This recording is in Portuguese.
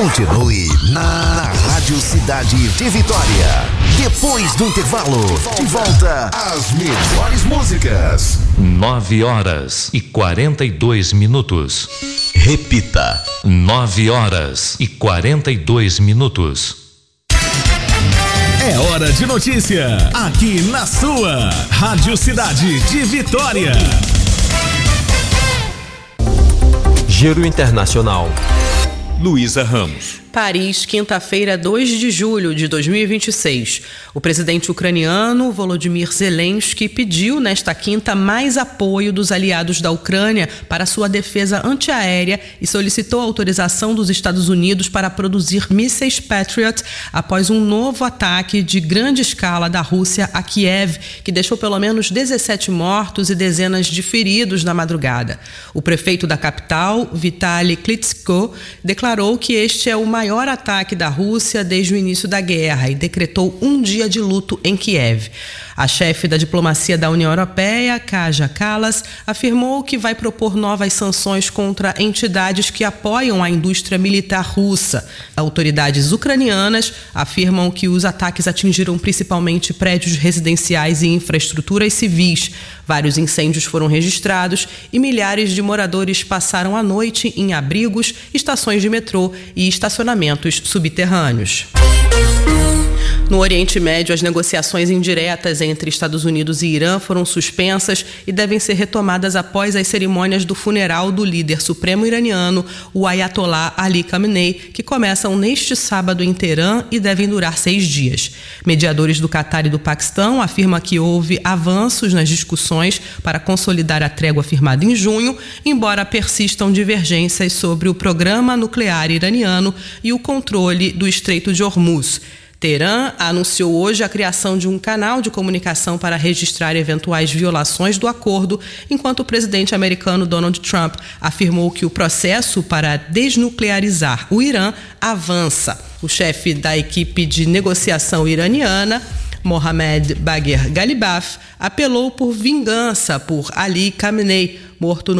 Continue na Rádio Cidade de Vitória. Depois do intervalo, de volta às melhores músicas. 9h42. Repita. 9h42. É hora de notícia, aqui na sua Rádio Cidade de Vitória. Giro Internacional. Luísa Ramos. Paris, quinta-feira, 2 de julho de 2026. O presidente ucraniano Volodymyr Zelensky pediu nesta quinta mais apoio dos aliados da Ucrânia para sua defesa antiaérea e solicitou a autorização dos Estados Unidos para produzir mísseis Patriot após um novo ataque de grande escala da Rússia a Kiev, que deixou pelo menos 17 mortos e dezenas de feridos na madrugada. O prefeito da capital, Vitaly Klitschko, declarou que este é o maior ataque da Rússia desde o início da guerra e decretou um dia de luto em Kiev. A chefe da diplomacia da União Europeia, Kaja Kallas, afirmou que vai propor novas sanções contra entidades que apoiam a indústria militar russa. Autoridades ucranianas afirmam que os ataques atingiram principalmente prédios residenciais e infraestruturas civis. Vários incêndios foram registrados e milhares de moradores passaram a noite em abrigos, estações de metrô e estacionamentos subterrâneos. No Oriente Médio, as negociações indiretas entre Estados Unidos e Irã foram suspensas e devem ser retomadas após as cerimônias do funeral do líder supremo iraniano, o Ayatollah Ali Khamenei, que começam neste sábado em Teherã e devem durar 6 dias. Mediadores do Catar e do Paquistão afirmam que houve avanços nas discussões para consolidar a trégua firmada em junho, embora persistam divergências sobre o programa nuclear iraniano e o controle do Estreito de Hormuz. Teherã anunciou hoje a criação de um canal de comunicação para registrar eventuais violações do acordo, enquanto o presidente americano Donald Trump afirmou que o processo para desnuclearizar o Irã avança. O chefe da equipe de negociação iraniana, Mohammad Bagher Ghalibaf, apelou por vingança por Ali Khamenei, morto no